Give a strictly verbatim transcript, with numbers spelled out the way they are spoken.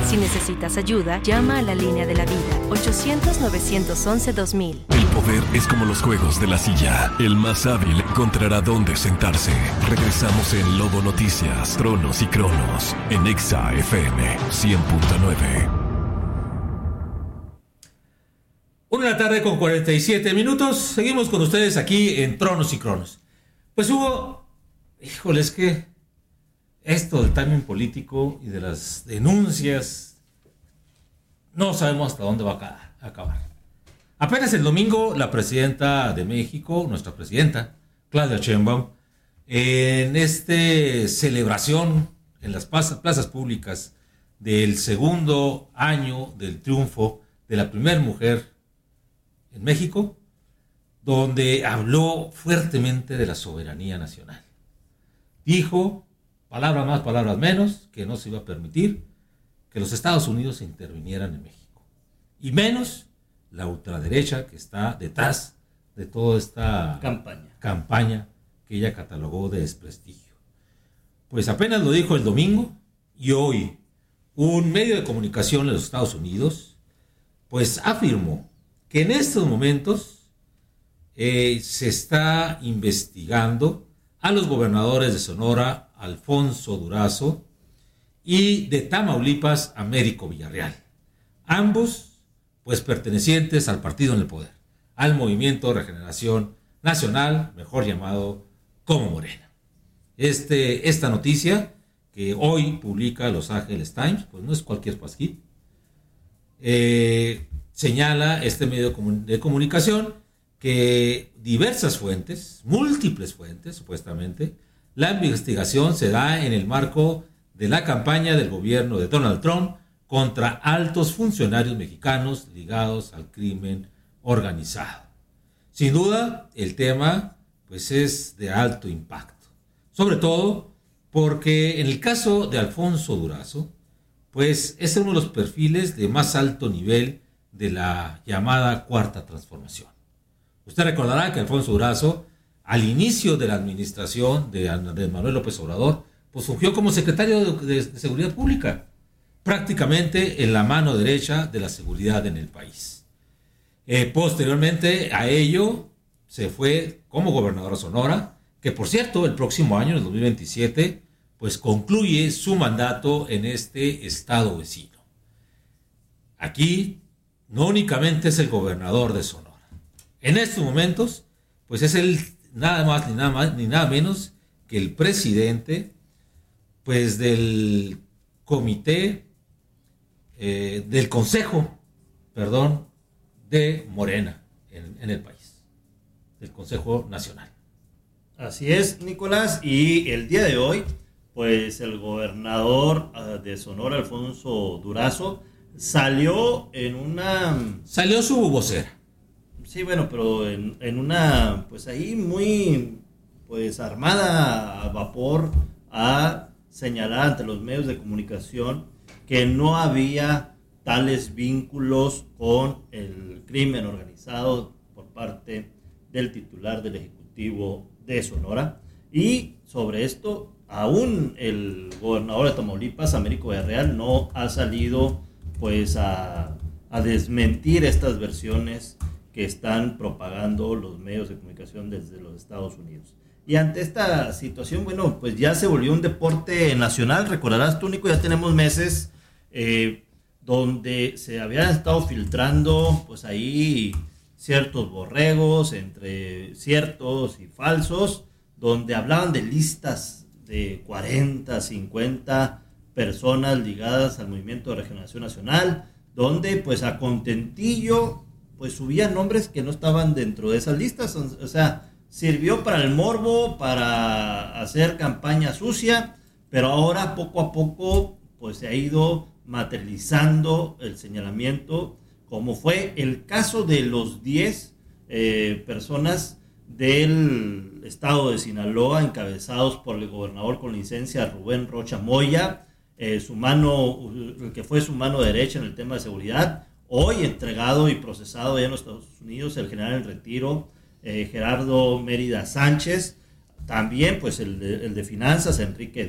Si necesitas ayuda, llama a la línea de la vida, ochocientos, novecientos once, dos mil. El poder es como los juegos de la silla. El más hábil encontrará dónde sentarse. Regresamos en Lobo Noticias, Tronos y Cronos, en Exa F M cien punto nueve. Una de la tarde con cuarenta y siete minutos. Seguimos con ustedes aquí en Tronos y Cronos. Pues Hugo, híjole, es que esto del timing político y de las denuncias, no sabemos hasta dónde va a acabar. Apenas el domingo, la presidenta de México, nuestra presidenta, Claudia Sheinbaum, en esta celebración en las plazas públicas del segundo año del triunfo de la primera mujer en México, donde habló fuertemente de la soberanía nacional. Dijo, palabras más, palabras menos, que no se iba a permitir que los Estados Unidos intervinieran en México. Y menos la ultraderecha que está detrás de toda esta campaña, campaña que ella catalogó de desprestigio. Pues apenas lo dijo el domingo y hoy un medio de comunicación de los Estados Unidos pues afirmó que en estos momentos eh, se está investigando a los gobernadores de Sonora, Alfonso Durazo, y de Tamaulipas, Américo Villarreal. Ambos pues pertenecientes al partido en el poder, al Movimiento de Regeneración Nacional, mejor llamado como Morena. Este, esta noticia que hoy publica Los Angeles Times, pues no es cualquier pasquín, eh, señala este medio de comunicación que diversas fuentes, múltiples fuentes supuestamente, la investigación se da en el marco de la campaña del gobierno de Donald Trump contra altos funcionarios mexicanos ligados al crimen organizado. Sin duda, el tema pues es de alto impacto, sobre todo porque en el caso de Alfonso Durazo, pues es uno de los perfiles de más alto nivel de la llamada Cuarta Transformación. Usted recordará que Alfonso Durazo, al inicio de la administración de Andrés Manuel López Obrador, pues fungió como secretario de, de, de Seguridad Pública, prácticamente en la mano derecha de la seguridad en el país. Eh, posteriormente a ello, se fue como gobernador a Sonora, que por cierto, el próximo año, en el dos mil veintisiete, pues concluye su mandato en este estado vecino. Aquí no únicamente es el gobernador de Sonora. En estos momentos, pues es el nada más ni nada más ni nada menos que el presidente, pues del comité, eh, del consejo, perdón, de Morena en, en el país, del Consejo Nacional. Así es, Nicolás, y el día de hoy, pues el gobernador uh, de Sonora, Alfonso Durazo, salió en una... Salió su vocera. Sí, bueno, pero en, en una, pues ahí muy, pues armada a vapor, a señalar ante los medios de comunicación que no había tales vínculos con el crimen organizado por parte del titular del Ejecutivo de Sonora. Y sobre esto, aún el gobernador de Tamaulipas, Américo Villarreal, no ha salido pues a, a desmentir estas versiones que están propagando los medios de comunicación desde los Estados Unidos. Y ante esta situación, bueno, pues ya se volvió un deporte nacional. Recordarás tú, Nico, ya tenemos meses eh, donde se habían estado filtrando pues ahí ciertos borregos entre ciertos y falsos, donde hablaban de listas de cuarenta, cincuenta personas ligadas al Movimiento de Regeneración Nacional, donde pues a contentillo pues subían nombres que no estaban dentro de esas listas. O sea, sirvió para el morbo, para hacer campaña sucia, pero ahora poco a poco pues se ha ido materializando el señalamiento, como fue el caso de los diez eh, personas del estado de Sinaloa, encabezados por el gobernador con licencia Rubén Rocha Moya, eh, su mano, el que fue su mano derecha en el tema de seguridad, hoy entregado y procesado ya en los Estados Unidos, el general en retiro, eh, Gerardo Mérida Sánchez, también pues el de, el de finanzas, Enrique